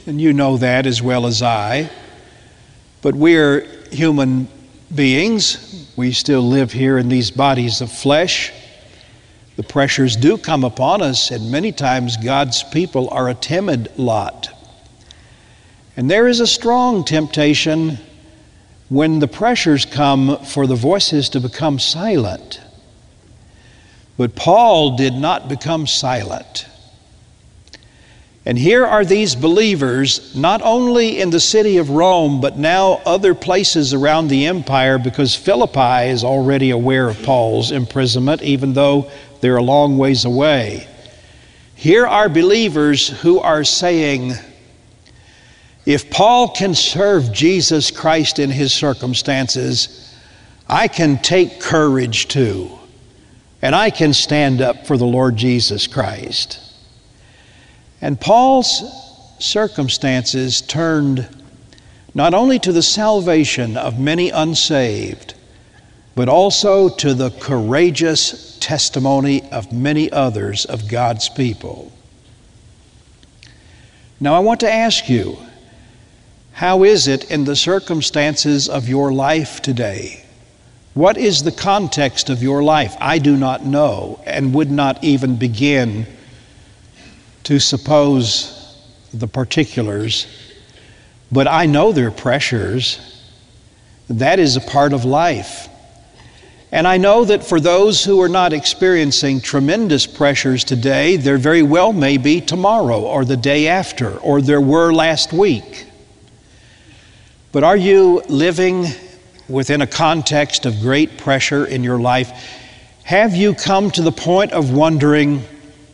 and you know that as well as I. But we're human beings. We still live here in these bodies of flesh. The pressures do come upon us, and many times God's people are a timid lot. And there is a strong temptation when the pressures come for the voices to become silent. But Paul did not become silent. And here are these believers, not only in the city of Rome, but now other places around the empire, because Philippi is already aware of Paul's imprisonment, even though they're a long ways away. Here are believers who are saying, if Paul can serve Jesus Christ in his circumstances, I can take courage too, and I can stand up for the Lord Jesus Christ. And Paul's circumstances turned not only to the salvation of many unsaved, but also to the courageous testimony of many others of God's people. Now I want to ask you, how is it in the circumstances of your life today? What is the context of your life? I do not know, and would not even begin to suppose the particulars, but I know there are pressures. That is a part of life. And I know that for those who are not experiencing tremendous pressures today, there very well may be tomorrow or the day after, or there were last week. But are you living within a context of great pressure in your life? Have you come to the point of wondering,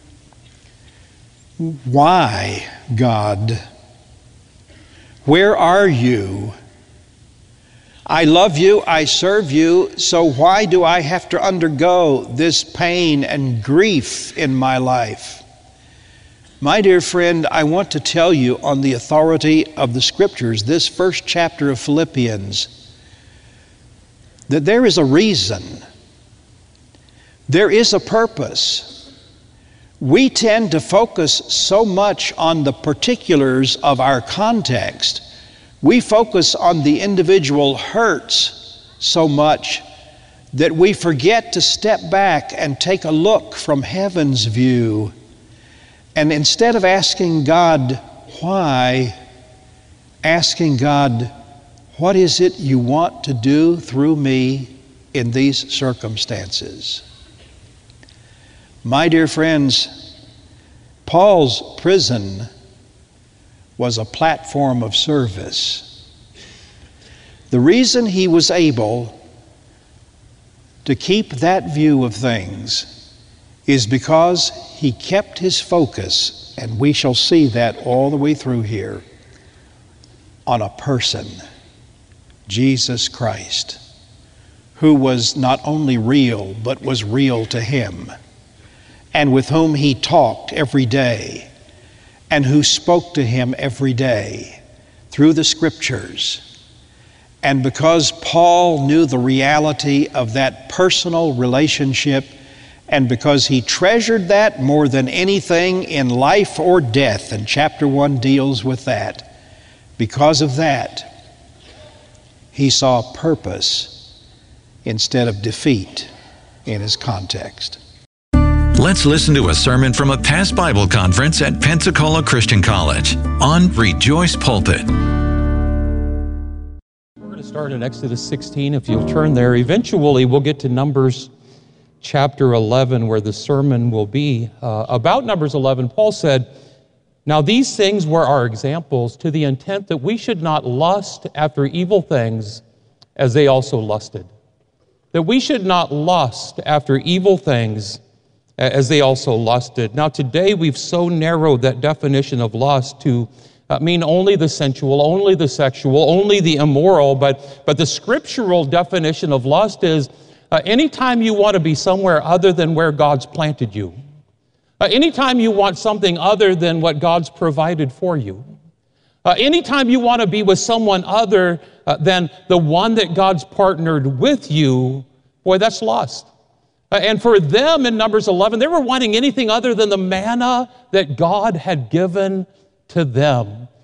why, God? Where are you? I love you, I serve you, so why do I have to undergo this pain and grief in my life? My dear friend, I want to tell you on the authority of the Scriptures, this first chapter of Philippians, that there is a reason. There is a purpose. We tend to focus so much on the particulars of our context. We focus on the individual hurts so much that we forget to step back and take a look from heaven's view. And instead of asking God, why, asking God, what is it you want to do through me in these circumstances? My dear friends, Paul's prison was a platform of service. The reason he was able to keep that view of things is because he kept his focus, and we shall see that all the way through here, on a person, Jesus Christ, who was not only real, but was real to him, and with whom he talked every day, and who spoke to him every day through the Scriptures. And because Paul knew the reality of that personal relationship, and because he treasured that more than anything in life or death, and chapter 1 deals with that, because of that, he saw purpose instead of defeat in his context. Let's listen to a sermon from a past Bible conference at Pensacola Christian College on Rejoice Pulpit. We're going to start in Exodus 16, if you'll turn there. Eventually, we'll get to Numbers chapter 11, where the sermon will be. About Numbers 11, Paul said, "Now these things were our examples, to the intent that we should not lust after evil things as they also lusted." That we should not lust after evil things as they also lusted. Now today we've so narrowed that definition of lust to mean only the sensual, only the sexual, only the immoral, but the scriptural definition of lust is anytime you want to be somewhere other than where God's planted you. Anytime you want something other than what God's provided for you. Anytime you want to be with someone other than the one that God's partnered with you, boy, that's lust. And for them in Numbers 11, they were wanting anything other than the manna that God had given to them.